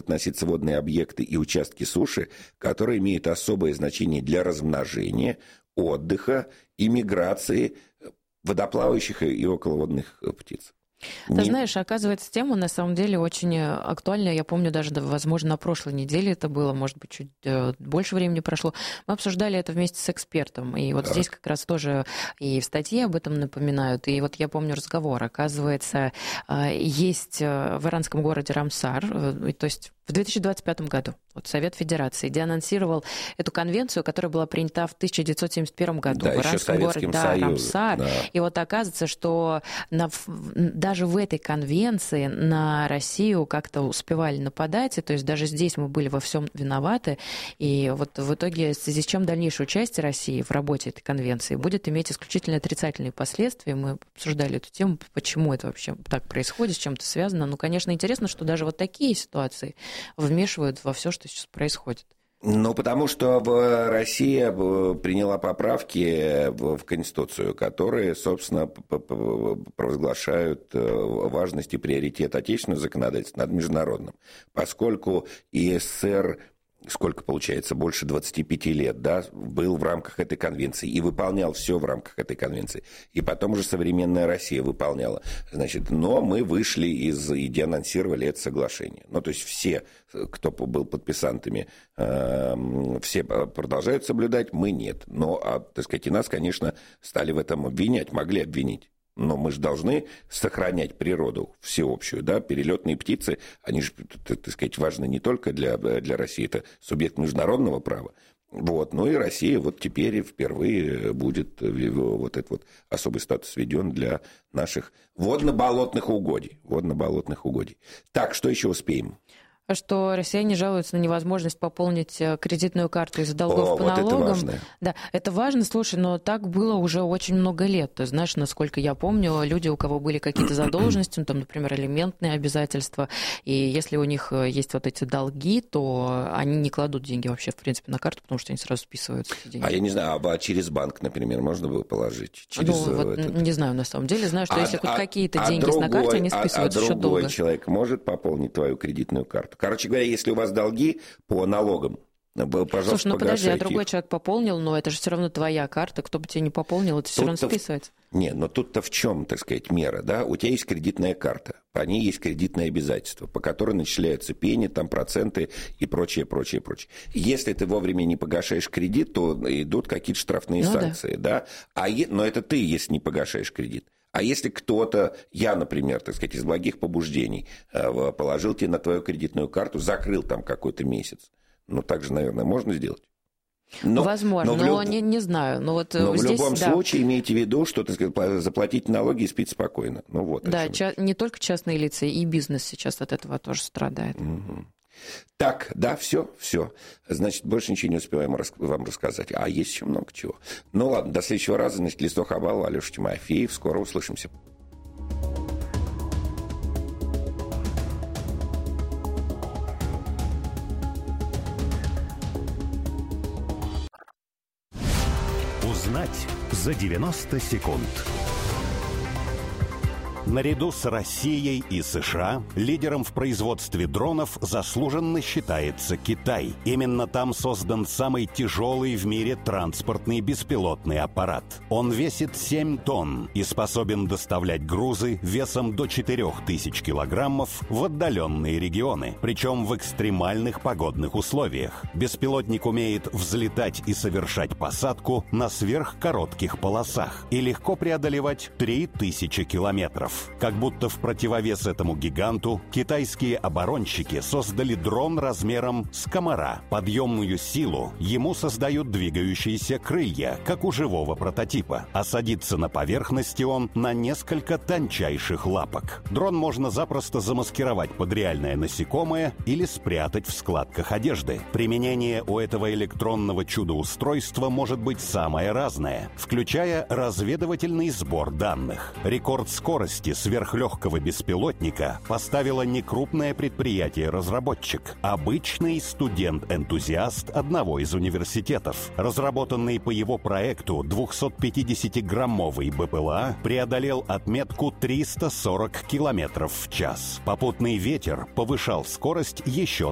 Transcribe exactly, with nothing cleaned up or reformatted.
относиться водные объекты и участки суши, которые имеют особое значение для размножения, отдыха и миграции водоплавающих и околоводных птиц. Ты Не... знаешь, оказывается, тема на самом деле очень актуальная. Я помню, даже, возможно, на прошлой неделе это было, может быть, чуть больше времени прошло. Мы обсуждали это вместе с экспертом. И вот да. здесь как раз тоже и в статье об этом напоминают. И вот я помню разговор. Оказывается, есть в иранском городе Рамсар, то есть в две тысячи двадцать пятом году вот Совет Федерации деанонсировал эту конвенцию, которая была принята в тысяча девятьсот семьдесят первом году да, в иранском городе да, Рамсар. Да. И вот оказывается, что на, даже в этой конвенции на Россию как-то успевали нападать, и, то есть даже здесь мы были во всем виноваты. И вот в итоге в связи с чем дальнейшее участие России в работе этой конвенции будет иметь исключительно отрицательные последствия. Мы обсуждали эту тему, почему это вообще так происходит, с чем это связано. Ну, конечно, интересно, что даже вот такие ситуации вмешивают во все, что сейчас происходит. Ну, потому что Россия приняла поправки в Конституцию, которые, собственно, провозглашают важность и приоритет отечественного законодательства над международным. Поскольку ИССР, сколько получается, больше двадцати пяти лет, да, был в рамках этой конвенции и выполнял все в рамках этой конвенции. И потом уже современная Россия выполняла. Значит, но мы вышли из и деанонсировали это соглашение. Ну, то есть все, кто был подписантами, э, все продолжают соблюдать, мы нет. Но, а, так сказать, и нас, конечно, стали в этом обвинять, могли обвинить. Но мы же должны сохранять природу всеобщую, да, перелетные птицы, они же, так сказать, важны не только для, для России, это субъект международного права. Вот. Ну и Россия вот теперь впервые будет вот этот вот особый статус введен для наших водно-болотных угодий. Водно-болотных угодий. Так, что еще успеем? Что россияне жалуются на невозможность пополнить кредитную карту из-за долгов О, по вот налогам. Это важно. Да, это важно, слушай, но так было уже очень много лет. Ты знаешь, насколько я помню, люди, у кого были какие-то задолженности, ну, там, например, алиментные обязательства, и если у них есть вот эти долги, то они не кладут деньги вообще, в принципе, на карту, потому что они сразу списываются. Эти деньги. А я не знаю, а через банк, например, можно было положить? Через ну, вот, этот... не знаю, на самом деле. Знаю, что а, если а, хоть какие-то а деньги другой, на карте, они списываются а, а еще долго. А другой человек может пополнить твою кредитную карту? Короче говоря, если у вас долги по налогам, пожалуйста, слушай, ну подожди, а другой их. человек пополнил, но это же все равно твоя карта, кто бы тебе не пополнил, это все равно списывается. В... Не, но тут-то в чем, так сказать, мера, да? У тебя есть кредитная карта, по ней есть кредитные обязательства, по которой начисляются пени, там, проценты и прочее, прочее, прочее. Если ты вовремя не погашаешь кредит, то идут какие-то штрафные ну, санкции, да? да? А е... Но это ты, если не погашаешь кредит. А если кто-то, я, например, так сказать, из благих побуждений, положил тебе на твою кредитную карту, закрыл там какой-то месяц, ну, так же, наверное, можно сделать? Но, Возможно, но, но люб... не, не знаю. Но, вот но здесь, в любом да. случае имейте в виду, что, так сказать, заплатить налоги и спить спокойно. Ну, вот, да, ча- не только частные лица, и бизнес сейчас от этого тоже страдает. Угу. Так, да, все, все. Значит, больше ничего не успеваем рас- вам рассказать. А есть еще много чего. Ну ладно, до следующего раза. Значит, Листок Абалов, Алеша Тимофеев. Скоро услышимся. Узнать за девяносто секунд. Наряду с Россией и США лидером в производстве дронов заслуженно считается Китай. Именно там создан самый тяжелый в мире транспортный беспилотный аппарат. Он весит семь тонн и способен доставлять грузы весом до четырех тысяч килограммов в отдаленные регионы, причем в экстремальных погодных условиях. Беспилотник умеет взлетать и совершать посадку на сверхкоротких полосах и легко преодолевать три тысячи километров. Как будто в противовес этому гиганту, китайские оборонщики создали дрон размером с комара. Подъемную силу ему создают двигающиеся крылья, как у живого прототипа, а садится на поверхности он на несколько тончайших лапок. Дрон можно запросто замаскировать под реальное насекомое или спрятать в складках одежды. Применение у этого электронного чудо-устройства может быть самое разное, включая разведывательный сбор данных. Рекорд скорости сверхлегкого беспилотника поставило не крупное предприятие-разработчик, а обычный студент-энтузиаст одного из университетов. Разработанный по его проекту двухсотпятидесятиграммовый БПЛА преодолел отметку триста сорок километров в час. Попутный ветер повышал скорость еще